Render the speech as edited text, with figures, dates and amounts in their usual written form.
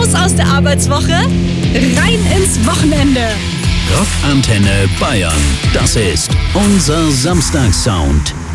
Raus aus der Arbeitswoche, rein ins Wochenende. Rockantenne Bayern. Das ist unser Samstagssound.